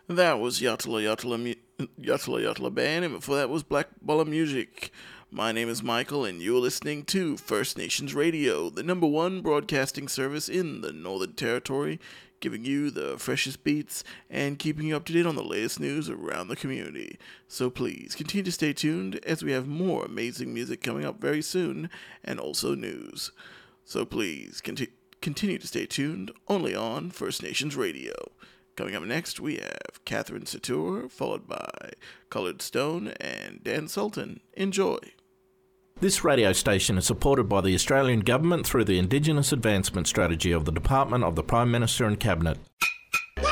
That was Yatala Band, and before that was Black Balla Music. My name is Michael, and you're listening to First Nations Radio, the number one broadcasting service in the Northern Territory, giving you the freshest beats and keeping you up to date on the latest news around the community. So please continue to stay tuned as we have more amazing music coming up very soon, and also news. So please continue to stay tuned only on First Nations Radio. Coming up next, we have Catherine Satur, followed by Coloured Stone and Dan Sultan. Enjoy. This radio station is supported by the Australian Government through the Indigenous Advancement Strategy of the Department of the Prime Minister and Cabinet.